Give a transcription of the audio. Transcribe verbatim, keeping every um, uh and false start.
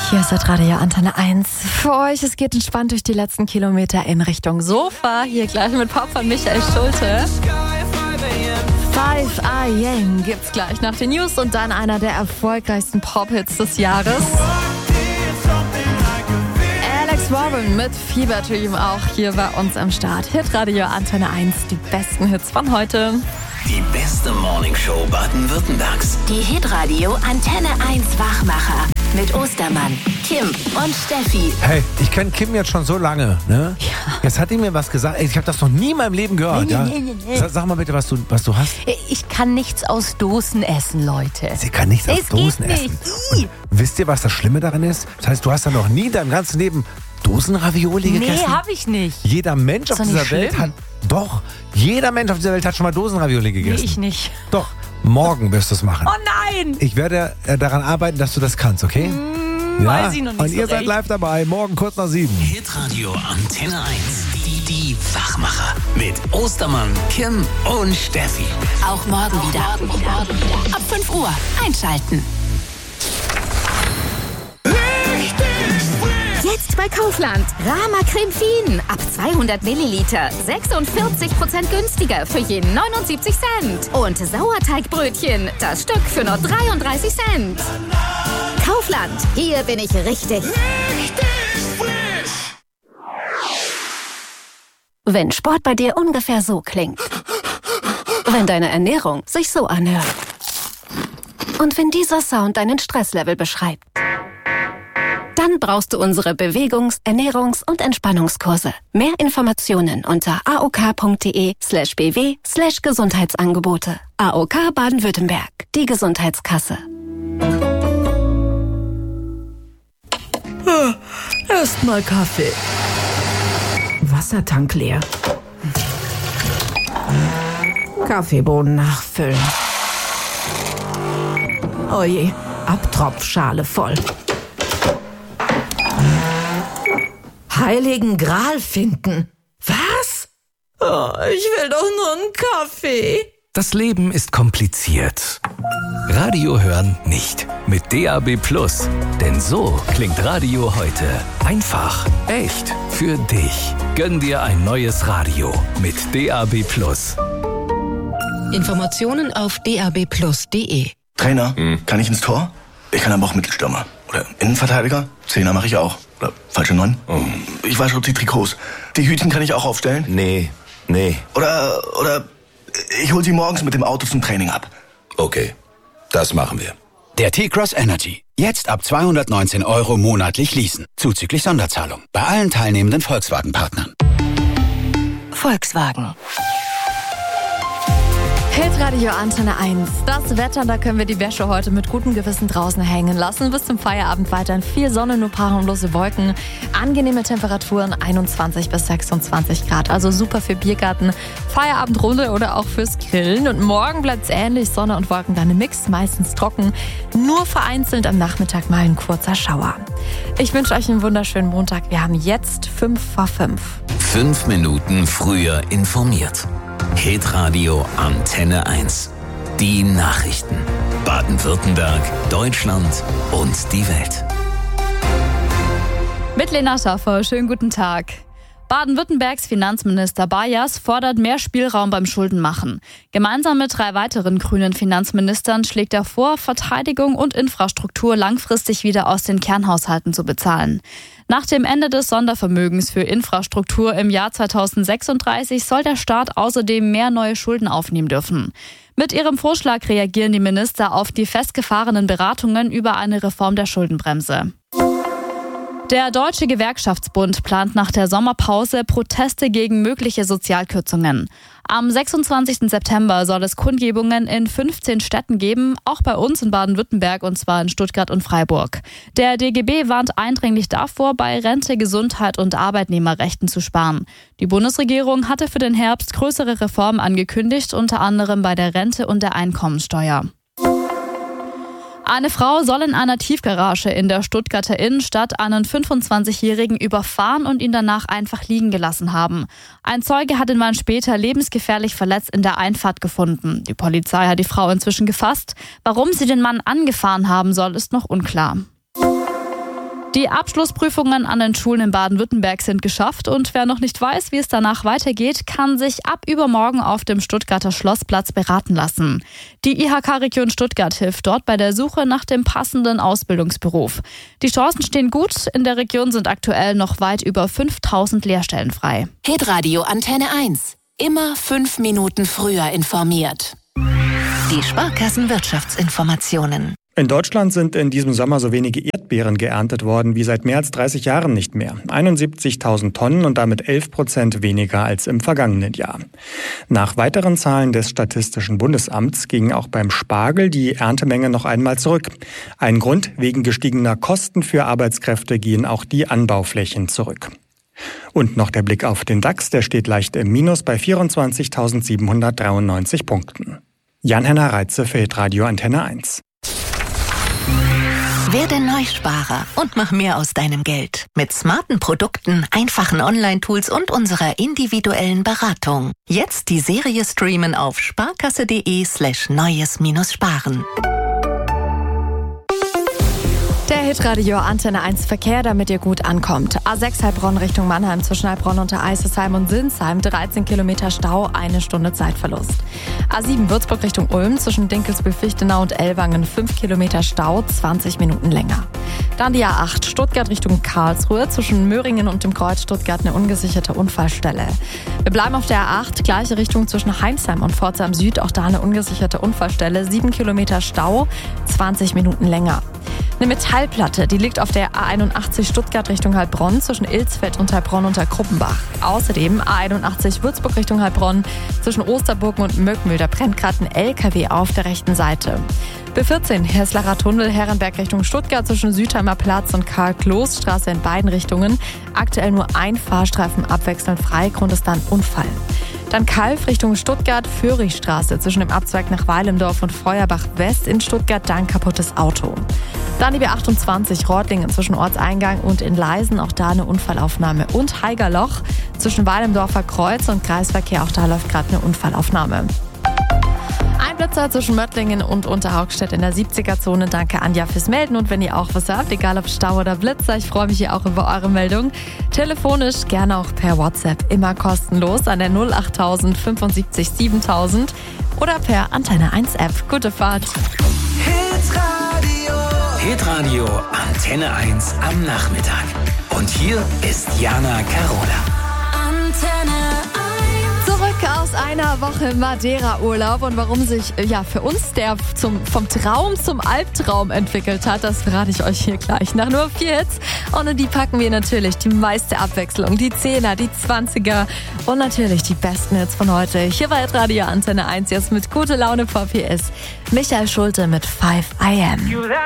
Hier ist das Radio Antenne eins. Für euch, es geht entspannt durch die letzten Kilometer in Richtung Sofa. Hier gleich mit Pop von Michael Schulte. five a.m. gibt's gleich nach den News und dann einer der erfolgreichsten Pop-Hits des Jahres. Alex Warren mit Fever Dream auch hier bei uns am Start. Hitradio Antenne eins, die besten Hits von heute. Die beste Morningshow Baden-Württembergs. Die Hitradio Antenne eins Wachmacher mit Ostermann, Kim und Steffi. Hey, ich kenne Kim jetzt schon so lange, ne? Ja. Jetzt hat die mir was gesagt. Ey, ich habe das noch nie in meinem Leben gehört. Nee, ja? nee, nee, nee. Sag, sag mal bitte, was du, was du hast. Ich kann nichts aus Dosen essen, Leute. Sie kann nichts aus Es Dosen geht essen. nicht. Und wisst ihr, was das Schlimme daran ist? Das heißt, du hast ja noch nie in deinem ganzen Leben Dosenravioli gegessen? Nee, hab ich nicht. Jeder Mensch auf doch dieser nicht Welt schlimm. hat... Doch, jeder Mensch auf dieser Welt hat schon mal Dosenravioli gegessen. Nee, ich nicht. Doch, morgen wirst du es machen. Oh nein! Ich werde äh, daran arbeiten, dass du das kannst, okay? Hm, weiß ich noch nicht Und so ihr seid recht. live dabei, morgen kurz nach sieben. Hitradio Antenne eins. Die, die Wachmacher. Mit Ostermann, Kim und Steffi. Auch morgen wieder. Ab fünf Uhr einschalten. Jetzt bei Kaufland. Rama Creme Fien. Ab zweihundert Milliliter. sechsundvierzig Prozent günstiger für je neunundsiebzig Cent. Und Sauerteigbrötchen. Das Stück für nur dreiunddreißig Cent. Kaufland. Hier bin ich richtig. Wenn Sport bei dir ungefähr so klingt. Wenn deine Ernährung sich so anhört. Und wenn dieser Sound deinen Stresslevel beschreibt. Dann brauchst du unsere Bewegungs-, Ernährungs- und Entspannungskurse. Mehr Informationen unter aok.de slash bw slash Gesundheitsangebote. A O K Baden-Württemberg, die Gesundheitskasse. Erstmal Kaffee. Wassertank leer. Kaffeebohnen nachfüllen. Oje, Abtropfschale voll. Heiligen Gral finden. Was? Oh, ich will doch nur einen Kaffee. Das Leben ist kompliziert. Radio hören nicht. Mit D A B Plus. Denn so klingt Radio heute. Einfach, echt, für dich. Gönn dir ein neues Radio mit D A B Plus. Informationen auf d a b plus punkt d e. Trainer, hm. kann ich ins Tor? Ich kann aber auch Mittelstürmer. Oder Innenverteidiger? Zehner mache ich auch. Oder falsche Neun? Oh. Ich wasche die Trikots. Die Hütchen kann ich auch aufstellen? Nee, nee. Oder, oder ich hol sie morgens mit dem Auto zum Training ab. Okay, das machen wir. Der T-Cross Energy. Jetzt ab zweihundertneunzehn Euro monatlich leasen. Zuzüglich Sonderzahlung. Bei allen teilnehmenden Volkswagen-Partnern. Volkswagen. Hitradio Antenne eins. Das Wetter, da können wir die Wäsche heute mit gutem Gewissen draußen hängen lassen. Bis zum Feierabend weiterhin viel Sonne, nur paar harmlose Wolken. Angenehme Temperaturen einundzwanzig bis sechsundzwanzig Grad. Also super für Biergarten, Feierabendrunde oder auch fürs Grillen. Und morgen bleibt es ähnlich. Sonne und Wolken dann im Mix, meistens trocken. Nur vereinzelt am Nachmittag mal ein kurzer Schauer. Ich wünsche euch einen wunderschönen Montag. Wir haben jetzt fünf vor fünf. Fünf Minuten früher informiert. Hitradio Antenne eins. Die Nachrichten. Baden-Württemberg, Deutschland und die Welt. Mit Lena Schaffer, schönen guten Tag. Baden-Württembergs Finanzminister Bayers fordert mehr Spielraum beim Schuldenmachen. Gemeinsam mit drei weiteren grünen Finanzministern schlägt er vor, Verteidigung und Infrastruktur langfristig wieder aus den Kernhaushalten zu bezahlen. Nach dem Ende des Sondervermögens für Infrastruktur im Jahr zweitausendsechsunddreißig soll der Staat außerdem mehr neue Schulden aufnehmen dürfen. Mit ihrem Vorschlag reagieren die Minister auf die festgefahrenen Beratungen über eine Reform der Schuldenbremse. Der Deutsche Gewerkschaftsbund plant nach der Sommerpause Proteste gegen mögliche Sozialkürzungen. Am sechsundzwanzigsten September soll es Kundgebungen in fünfzehn Städten geben, auch bei uns in Baden-Württemberg, und zwar in Stuttgart und Freiburg. Der D G B warnt eindringlich davor, bei Rente, Gesundheit und Arbeitnehmerrechten zu sparen. Die Bundesregierung hatte für den Herbst größere Reformen angekündigt, unter anderem bei der Rente und der Einkommensteuer. Eine Frau soll in einer Tiefgarage in der Stuttgarter Innenstadt einen fünfundzwanzigjährigen überfahren und ihn danach einfach liegen gelassen haben. Ein Zeuge hat den Mann später lebensgefährlich verletzt in der Einfahrt gefunden. Die Polizei hat die Frau inzwischen gefasst. Warum sie den Mann angefahren haben soll, ist noch unklar. Die Abschlussprüfungen an den Schulen in Baden-Württemberg sind geschafft und wer noch nicht weiß, wie es danach weitergeht, kann sich ab übermorgen auf dem Stuttgarter Schlossplatz beraten lassen. Die I H K-Region Stuttgart hilft dort bei der Suche nach dem passenden Ausbildungsberuf. Die Chancen stehen gut, in der Region sind aktuell noch weit über fünftausend Lehrstellen frei. Hitradio Antenne eins. Immer fünf Minuten früher informiert. Die Sparkassen-Wirtschaftsinformationen. In Deutschland sind in diesem Sommer so wenige Erdbeeren geerntet worden wie seit mehr als dreißig Jahren nicht mehr. einundsiebzigtausend Tonnen und damit elf Prozent weniger als im vergangenen Jahr. Nach weiteren Zahlen des Statistischen Bundesamts ging auch beim Spargel die Erntemenge noch einmal zurück. Ein Grund: wegen gestiegener Kosten für Arbeitskräfte gehen auch die Anbauflächen zurück. Und noch der Blick auf den DAX, der steht leicht im Minus bei vierundzwanzigtausendsiebenhundertdreiundneunzig Punkten. Jan-Henner Reitze für Hitradio Antenne eins. Werde Neusparer und mach mehr aus deinem Geld. Mit smarten Produkten, einfachen Online-Tools und unserer individuellen Beratung. Jetzt die Serie streamen auf sparkasse.de slash neues-sparen. Der Hitradio Antenne eins Verkehr, damit ihr gut ankommt. A sechs Heilbronn Richtung Mannheim zwischen Heilbronn und Eisesheim und Sinsheim, dreizehn Kilometer Stau, eine Stunde Zeitverlust. A sieben Würzburg Richtung Ulm zwischen Dinkelsbühl-Fichtenau und Ellwangen, fünf Kilometer Stau, zwanzig Minuten länger. Dann die A acht Stuttgart Richtung Karlsruhe zwischen Möhringen und dem Kreuz Stuttgart eine ungesicherte Unfallstelle. Wir bleiben auf der A acht, gleiche Richtung zwischen Heinsheim und Pforzheim Süd, auch da eine ungesicherte Unfallstelle, sieben Kilometer Stau, zwanzig Minuten länger. Eine Metallplatte, die liegt auf der A einundachtzig Stuttgart Richtung Heilbronn zwischen Ilsfeld und Heilbronn unter Kruppenbach. Außerdem A einundachtzig Würzburg Richtung Heilbronn zwischen Osterburgen und Möckmühl. Da brennt gerade ein L K W auf der rechten Seite. B vierzehn Heslacher Tunnel Herrenberg Richtung Stuttgart zwischen Südheimer Platz und Karl-Kloß-Straße in beiden Richtungen. Aktuell nur ein Fahrstreifen abwechselnd frei, Grund ist dann Unfall. Dann Kalf Richtung Stuttgart, Föhrichstraße zwischen dem Abzweig nach Weilendorf und Feuerbach West in Stuttgart, dann kaputtes Auto. Dann die B achtundzwanzig Reutlingen zwischen Ortseingang und in Leisen, auch da eine Unfallaufnahme. Und Haigerloch zwischen Weilendorfer Kreuz und Kreisverkehr, auch da läuft gerade eine Unfallaufnahme. Ein Blitzer zwischen Möttlingen und Unterhaugstedt in der siebziger-Zone. Danke, Anja, fürs Melden. Und wenn ihr auch was habt, egal ob Stau oder Blitzer, ich freue mich hier auch über eure Meldung. Telefonisch, gerne auch per WhatsApp, immer kostenlos an der null achttausend fünfundsiebzig siebentausend oder per Antenne eins App. Gute Fahrt. Hitradio. Hitradio Antenne eins am Nachmittag. Und hier ist Jana Carola. Antenne Zurück aus einer Woche Madeira-Urlaub und warum sich ja für uns der zum, vom Traum zum Albtraum entwickelt hat, das verrate ich euch hier gleich. Nach nur vier Hits und in die packen wir natürlich die meiste Abwechslung, die Zehner, die Zwanziger und natürlich die besten Hits von heute. Hier bei Radio Antenne eins jetzt mit gute Laune vor P S. Michael Schulte mit five I am.